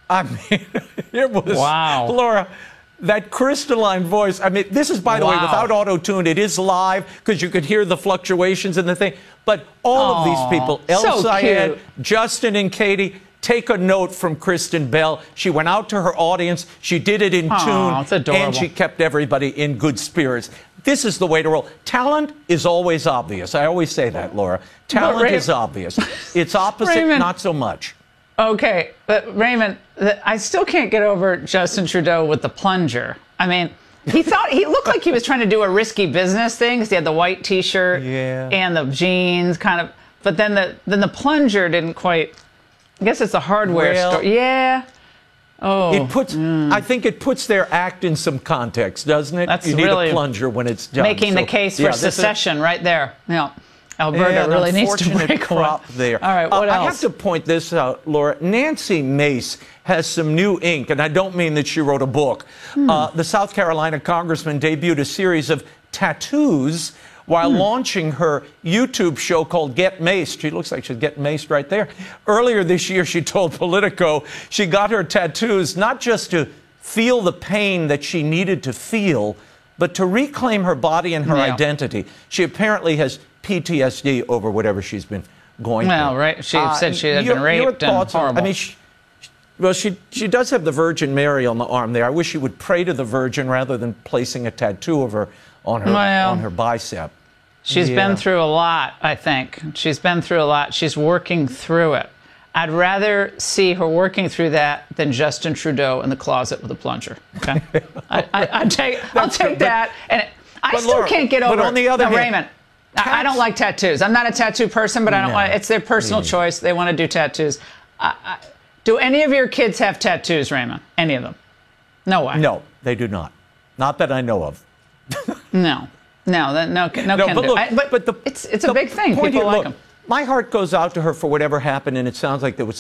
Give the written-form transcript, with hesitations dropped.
I mean, it was, wow. Laura, that crystalline voice. I mean, this is, by the way, without auto-tune. It is live because you could hear the fluctuations in the thing. But all of these people, El Sayed, Justin and Katie, take a note from Kristen Bell. She went out to her audience. She did it in tune. It's adorable. And she kept everybody in good spirits. This is the way to roll. Talent is always obvious. I always say that, Laura. Talent is obvious. It's opposite, Raymond, not so much. Okay, but Raymond, I still can't get over Justin Trudeau with the plunger. I mean, he looked like he was trying to do a risky business thing because he had the white T-shirt and the jeans, kind of. But then the plunger didn't quite. I guess it's a hardware store. Yeah. Oh. It puts. I think it puts their act in some context, doesn't it? That's you need really a plunger when it's done. Making the case for secession right there. Yeah. Alberta really needs to break crop there. All right, what else? I have to point this out, Laura. Nancy Mace has some new ink, and I don't mean that she wrote a book. The South Carolina congressman debuted a series of tattoos while launching her YouTube show called Get Maced. She looks like she's getting maced right there. Earlier this year, she told Politico she got her tattoos not just to feel the pain that she needed to feel, but to reclaim her body and her identity. She apparently has PTSD over whatever she's been going through. Well, right. She said she had been raped and horrible. I mean, she does have the Virgin Mary on the arm there. I wish she would pray to the Virgin rather than placing a tattoo of her on her bicep. She's been through a lot, I think. She's been through a lot. She's working through it. I'd rather see her working through that than Justin Trudeau in the closet with a plunger. Okay, I'll take that. And I still can't get over. But on the other hand, Raymond, I don't like tattoos. I'm not a tattoo person, but I don't want. It's their personal choice. They want to do tattoos. Do any of your kids have tattoos, Raymond? Any of them? No way. No, they do not. Not that I know of. No, but it's a big thing. People like them. My heart goes out to her for whatever happened, and it sounds like there was